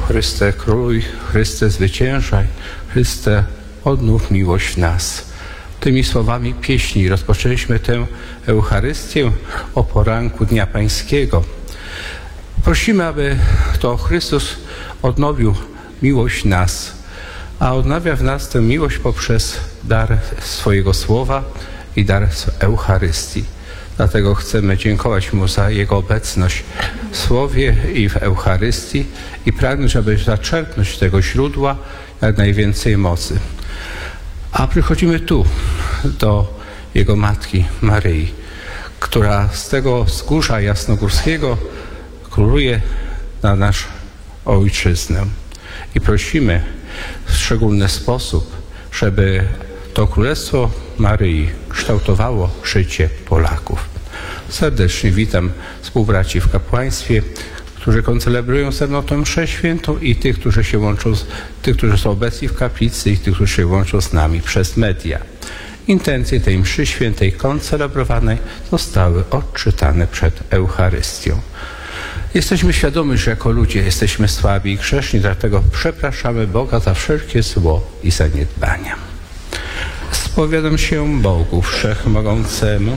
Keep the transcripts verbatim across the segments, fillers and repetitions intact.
Chryste króluj, Chryste zwyciężaj, Chryste odnów miłość w nas. Tymi słowami pieśni rozpoczęliśmy tę Eucharystię o poranku Dnia Pańskiego. Prosimy, aby to Chrystus odnowił miłość w nas, a odnawia w nas tę miłość poprzez dar swojego Słowa i dar Eucharystii. Dlatego chcemy dziękować Mu za Jego obecność w Słowie i w Eucharystii i pragnąć, aby zaczerpnąć tego źródła jak najwięcej mocy. A przychodzimy tu do Jego Matki Maryi, która z tego wzgórza jasnogórskiego króluje na naszą ojczyznę. I prosimy w szczególny sposób, żeby to Królestwo Maryi kształtowało życie Polaków. Serdecznie witam współbraci w kapłaństwie, którzy koncelebrują ze mną tę mszę świętą i tych, którzy się łączą, z, tych, którzy są obecni w kaplicy i tych, którzy się łączą z nami przez media. Intencje tej mszy świętej koncelebrowanej zostały odczytane przed Eucharystią. Jesteśmy świadomi, że jako ludzie jesteśmy słabi i grzeszni, dlatego przepraszamy Boga za wszelkie zło i zaniedbania. Spowiadam się Bogu Wszechmogącemu,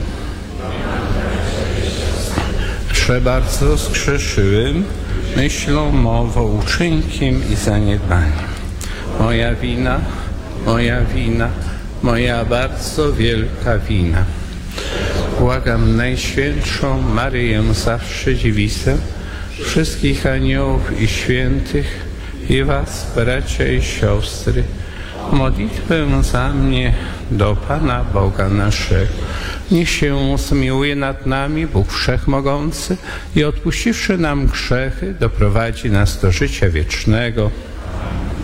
że bardzo zgrzeszyłem myślą, mową, uczynkiem i zaniedbaniem. Moja wina, moja wina, moja bardzo wielka wina. Błagam Najświętszą Maryję, zawsze dziewicę, wszystkich aniołów i świętych i was, bracia i siostry, modlitwę za mnie do Pana Boga naszego. Niech się zmiłuje nad nami Bóg Wszechmogący i odpuściwszy nam grzechy, doprowadzi nas do życia wiecznego.